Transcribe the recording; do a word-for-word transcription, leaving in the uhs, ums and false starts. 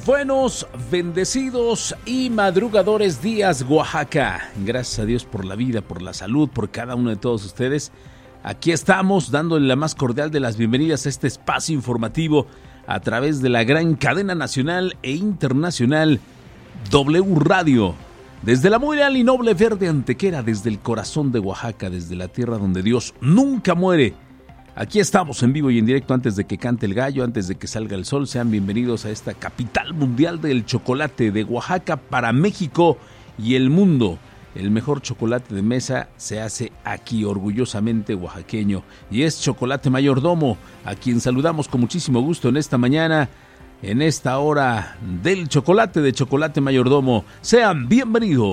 Buenos, bendecidos y madrugadores días, Oaxaca. Gracias a Dios por la vida, por la salud, por cada uno de todos ustedes. Aquí estamos dándole la más cordial de las bienvenidas a este espacio informativo a través de la gran cadena nacional e internacional W Radio. Desde la muy leal y noble verde Antequera, desde el corazón de Oaxaca, desde la tierra donde Dios nunca muere. Aquí estamos en vivo y en directo antes de que cante el gallo, antes de que salga el sol. Sean bienvenidos a esta capital mundial del chocolate de Oaxaca para México y el mundo. El mejor chocolate de mesa se hace aquí, orgullosamente oaxaqueño. Y es Chocolate Mayordomo, a quien saludamos con muchísimo gusto en esta mañana, en esta hora del chocolate de Chocolate Mayordomo. Sean bienvenidos.